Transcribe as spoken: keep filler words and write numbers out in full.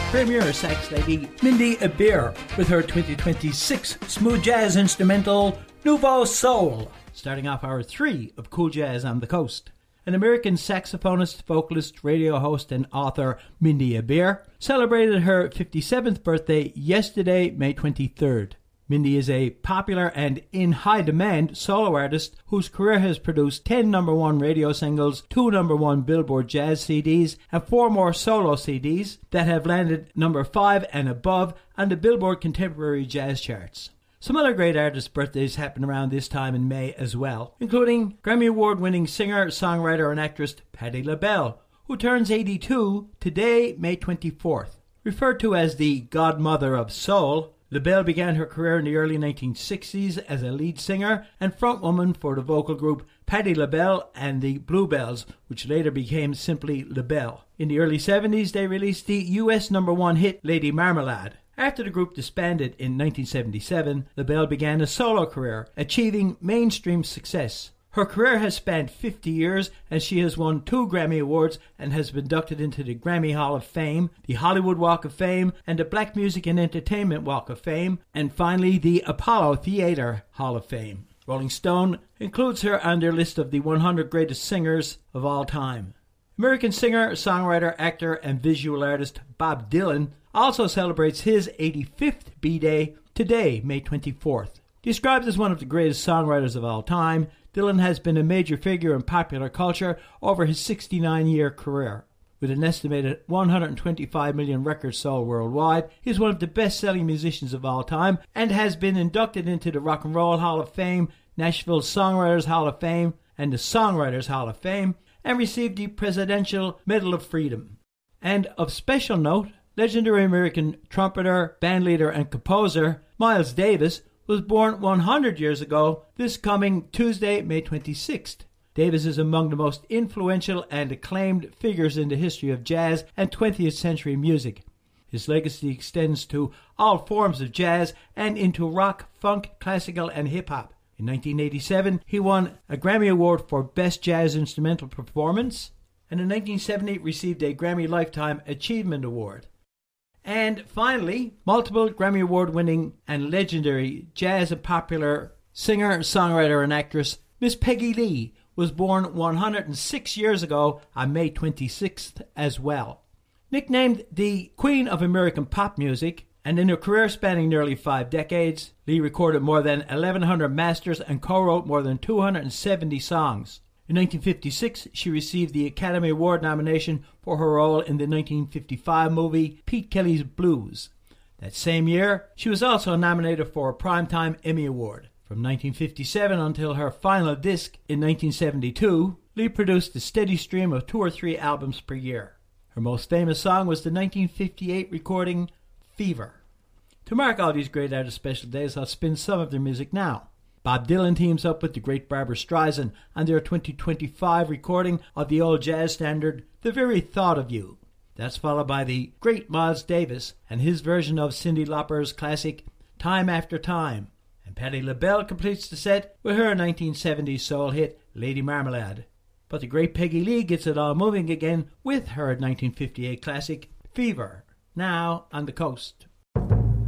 premier sax lady Mindy Abir with her twenty twenty-six smooth jazz instrumental Nouveau Soul, starting off hour three of Cool Jazz on the Coast. An American saxophonist, vocalist, radio host and author, Mindy Abir, celebrated her fifty-seventh birthday yesterday, May twenty-third. Mindy is a popular and in high demand solo artist whose career has produced ten number one radio singles, two number one Billboard Jazz C Ds, and four more solo C Ds that have landed number five and above on the Billboard Contemporary Jazz charts. Some other great artists' birthdays happen around this time in May as well, including Grammy Award-winning singer, songwriter and actress Patti LaBelle, who turns eighty-two today, May twenty-fourth. Referred to as the godmother of soul, LaBelle began her career in the early nineteen sixties as a lead singer and frontwoman for the vocal group Patti LaBelle and the Bluebells, which later became simply LaBelle. In the early seventies, they released the U S number one hit Lady Marmalade. After the group disbanded in nineteen seventy-seven, LaBelle began a solo career, achieving mainstream success. Her career has spanned fifty years, and she has won two Grammy Awards and has been inducted into the Grammy Hall of Fame, the Hollywood Walk of Fame, and the Black Music and Entertainment Walk of Fame, and finally the Apollo Theater Hall of Fame. Rolling Stone includes her on their list of the one hundred greatest singers of all time. American singer, songwriter, actor, and visual artist Bob Dylan also celebrates his eighty-fifth B-Day today, May twenty-fourth. Described as one of the greatest songwriters of all time, Dylan has been a major figure in popular culture over his sixty-nine-year career. With an estimated one hundred twenty-five million records sold worldwide, he is one of the best-selling musicians of all time and has been inducted into the Rock and Roll Hall of Fame, Nashville Songwriters Hall of Fame, and the Songwriters Hall of Fame, and received the Presidential Medal of Freedom. And of special note, legendary American trumpeter, bandleader, and composer Miles Davis was born one hundred years ago this coming Tuesday, May twenty-sixth. Davis is among the most influential and acclaimed figures in the history of jazz and twentieth century music. His legacy extends to all forms of jazz and into rock, funk, classical, and hip-hop. In nineteen eighty-seven, he won a Grammy Award for Best Jazz Instrumental Performance, and in nineteen seventy received a Grammy Lifetime Achievement Award. And finally, multiple Grammy Award-winning and legendary jazz and popular singer, songwriter, and actress Miss Peggy Lee was born one hundred six years ago on May twenty-sixth as well. Nicknamed the Queen of American Pop Music, and in her career spanning nearly five decades, Lee recorded more than eleven hundred masters and co-wrote more than two hundred seventy songs. In nineteen fifty-six, she received the Academy Award nomination for her role in the nineteen fifty-five movie Pete Kelly's Blues. That same year, she was also nominated for a Primetime Emmy Award. From nineteen fifty-seven until her final disc in nineteen seventy-two, Lee produced a steady stream of two or three albums per year. Her most famous song was the nineteen fifty-eight recording Fever. To mark all these great artists' special days, I'll spin some of their music now. Bob Dylan teams up with the great Barbra Streisand on their twenty twenty-five recording of the old jazz standard, The Very Thought of You. That's followed by the great Miles Davis and his version of Cyndi Lauper's classic Time After Time. And Patti LaBelle completes the set with her nineteen seventies soul hit Lady Marmalade. But the great Peggy Lee gets it all moving again with her nineteen fifty-eight classic Fever, now on the Coast.